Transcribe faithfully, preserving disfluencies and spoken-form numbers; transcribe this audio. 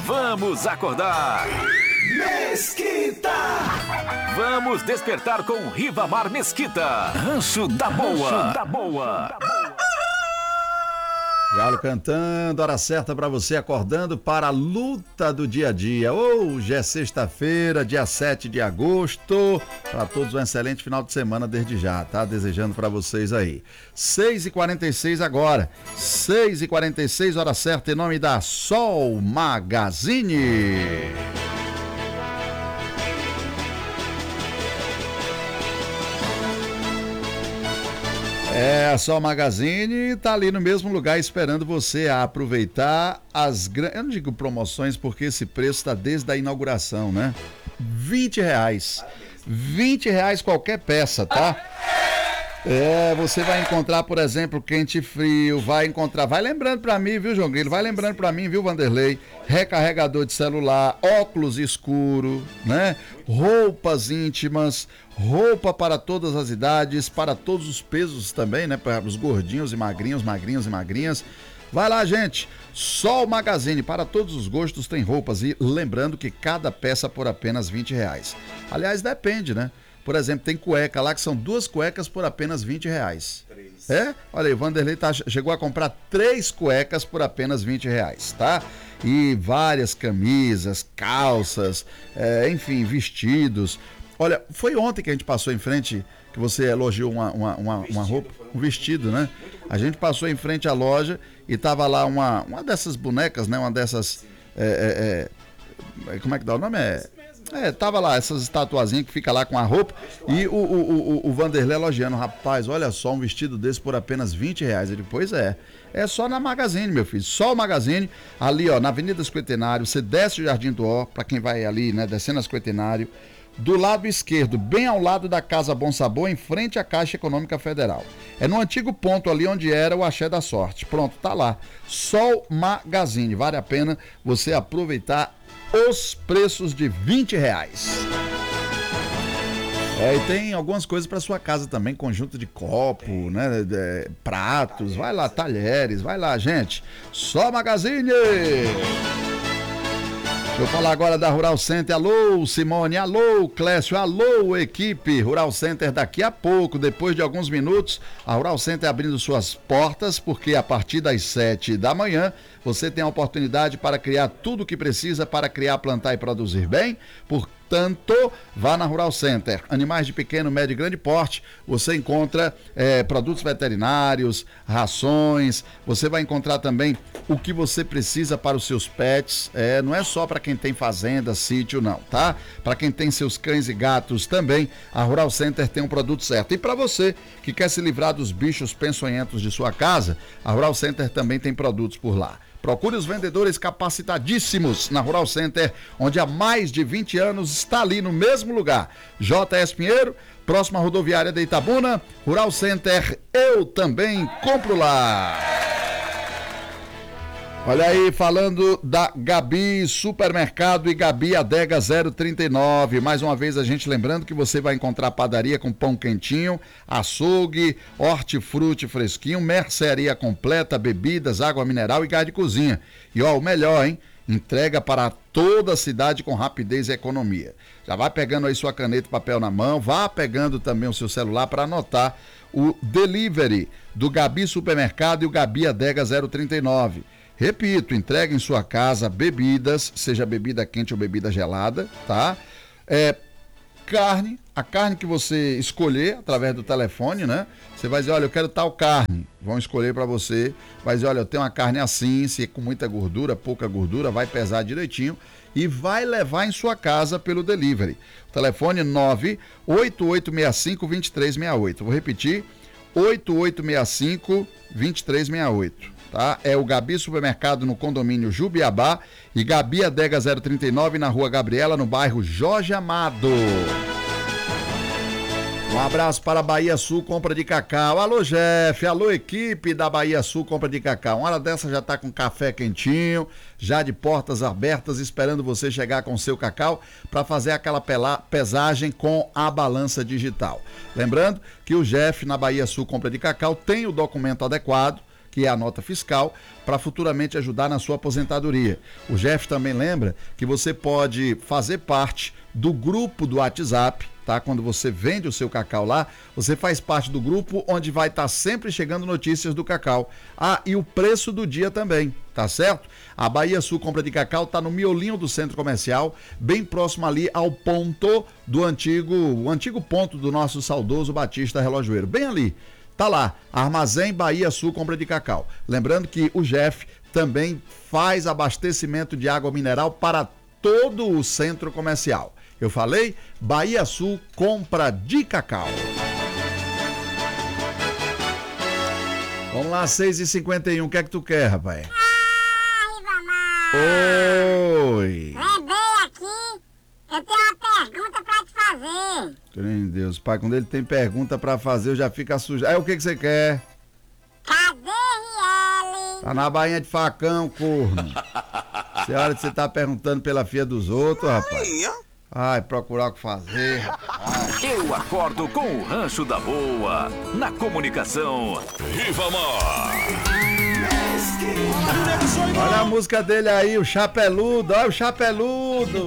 Vamos acordar. Mesquita! Vamos despertar com Ribamar Mesquita. Rancho da Boa. Rancho da Boa. Galo cantando, hora certa para você acordando para a luta do dia a dia. Hoje é sexta-feira, dia sete de agosto. Para todos um excelente final de semana desde já, tá? Desejando para vocês aí. seis e quarenta e seis agora. seis e quarenta e seis, hora certa, em nome da Sol Magazine. É, a Sol Magazine tá ali no mesmo lugar esperando você a aproveitar as grandes, eu não digo promoções porque esse preço está desde a inauguração, né? vinte reais. vinte reais qualquer peça, tá? É, você vai encontrar, por exemplo, quente e frio, vai encontrar, vai lembrando pra mim, viu, João Grilo? Vai lembrando pra mim, viu, Vanderlei? Recarregador de celular, óculos escuro, né? Roupas íntimas, roupa para todas as idades, para todos os pesos também, né? Para os gordinhos e magrinhos, magrinhos e magrinhas. Vai lá, gente. Sol Magazine, para todos os gostos tem roupas. E lembrando que cada peça por apenas vinte reais. Aliás, depende, né? Por exemplo, tem cueca lá que são duas cuecas por apenas vinte reais. Três. É? Olha aí, o Vanderlei tá, chegou a comprar três cuecas por apenas vinte reais, tá? E várias camisas, calças, é, enfim, vestidos. Olha, foi ontem que a gente passou em frente, que você elogiou uma, uma, uma, uma roupa, um vestido, né? A gente passou em frente à loja e tava lá uma, uma dessas bonecas, né? Uma dessas... É, é, é, como é que dá o nome? É... É, tava lá, essas estatuazinhas que fica lá com a roupa e o, o, o, o Vanderlei elogiando, rapaz, olha só, um vestido desse por apenas vinte reais. Ele, pois é, é só na Magazine, meu filho, só o Magazine, ali ó, na Avenida Esquetenário, você desce o Jardim do Ó, pra quem vai ali, né, descendo a Esquetenário, do lado esquerdo, bem ao lado da Casa Bom Sabor, em frente à Caixa Econômica Federal. É no antigo ponto ali onde era o Axé da Sorte. Pronto, tá lá, Sol Magazine, vale a pena você aproveitar os preços de vinte reais. É, e tem algumas coisas para sua casa também, conjunto de copo, né, de, pratos, vai lá, talheres, vai lá, gente. Só Magazine! Deixa eu falar agora da Rural Center. Alô, Simone, alô, Clécio, alô, equipe. Rural Center daqui a pouco, depois de alguns minutos, a Rural Center abrindo suas portas, porque a partir das sete da manhã, você tem a oportunidade para criar tudo o que precisa para criar, plantar e produzir bem. Portanto, vá na Rural Center. Animais de pequeno, médio e grande porte. Você encontra é, produtos veterinários, rações. Você vai encontrar também o que você precisa para os seus pets. É, não é só para quem tem fazenda, sítio, não, tá? Para quem tem seus cães e gatos também, a Rural Center tem um produto certo. E para você que quer se livrar dos bichos peçonhentos de sua casa, a Rural Center também tem produtos por lá. Procure os vendedores capacitadíssimos na Rural Center, onde há mais de vinte anos está ali no mesmo lugar. J S Pinheiro, próxima rodoviária de Itabuna, Rural Center, eu também compro lá. Olha aí, falando da Gabi Supermercado e Gabi Adega zero trinta e nove. Mais uma vez a gente lembrando que você vai encontrar padaria com pão quentinho, açougue, hortifruti fresquinho, mercearia completa, bebidas, água mineral e gás de cozinha. E ó, o melhor, hein? Entrega para toda a cidade com rapidez e economia. Já vai pegando aí sua caneta e papel na mão, vá pegando também o seu celular para anotar o delivery do Gabi Supermercado e o Gabi Adega zero trinta e nove. Repito, entrega em sua casa bebidas, seja bebida quente ou bebida gelada, tá? É, carne, a carne que você escolher através do telefone, né? Você vai dizer, olha, eu quero tal carne, vão escolher para você, vai dizer, olha, eu tenho uma carne assim, se é com muita gordura, pouca gordura, vai pesar direitinho e vai levar em sua casa pelo delivery. O telefone nove oito oito seis cinco, dois três seis oito, vou repetir, oito oito seis cinco, dois três seis oito. Tá? É o Gabi Supermercado no condomínio Jubiabá e Gabi Adega zero trinta e nove na Rua Gabriela, no bairro Jorge Amado. Um abraço para a Bahia Sul Compra de Cacau. Alô, Jeff, alô, equipe da Bahia Sul Compra de Cacau. Uma hora dessa já tá com café quentinho, já de portas abertas, esperando você chegar com seu cacau para fazer aquela pesagem com a balança digital. Lembrando que o Jeff na Bahia Sul Compra de Cacau tem o documento adequado, que é a nota fiscal, para futuramente ajudar na sua aposentadoria. O Jeff também lembra que você pode fazer parte do grupo do WhatsApp, tá? Quando você vende o seu cacau lá, você faz parte do grupo onde vai estar sempre chegando notícias do cacau. Ah, e o preço do dia também, tá certo? A Bahia Sul Compra de Cacau tá no miolinho do centro comercial, bem próximo ali ao ponto do antigo, o antigo ponto do nosso saudoso Batista Relojoeiro, bem ali. Tá lá, Armazém Bahia Sul Compra de Cacau. Lembrando que o Jeff também faz abastecimento de água mineral para todo o centro comercial. Eu falei, Bahia Sul Compra de Cacau. Vamos lá, seis e cinquenta e um, o que é que tu quer, rapaz? Ah, Ribamar! Oi! Lembrei aqui, eu tenho uma pergunta pra te fazer. Meu Deus, pai, quando ele tem pergunta pra fazer, eu já fico assustado. Aí, o que que você quer? Cadê Riele? Tá na bainha de facão, corno. Você olha que você tá perguntando pela filha dos outros, rapaz. Ai, procurar o que fazer, rapaz. Eu acordo com o Rancho da Boa. Na comunicação, Ribamar. Olha a música dele aí, o Chapeludo, olha o Chapeludo.